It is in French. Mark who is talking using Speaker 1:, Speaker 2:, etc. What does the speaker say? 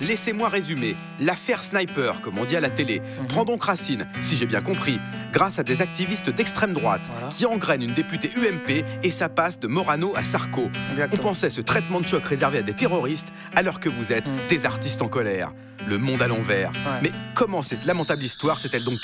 Speaker 1: laissez-moi résumer. L'affaire Sniper, comme on dit à la télé, prend donc racine, si j'ai bien compris, grâce à des activistes d'extrême droite qui engrainent une députée UMP et ça passe de Morano à Sarko. On pensait ce traitement de choc réservé à des terroristes alors que vous êtes des artistes en colère. Le monde à l'envers. Mais comment cette lamentable histoire s'est-elle donc terminée ?